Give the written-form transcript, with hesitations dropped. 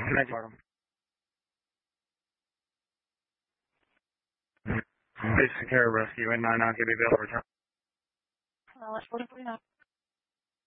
Thank you. Basic Care Rescue, and 99 can be available return. Let's go to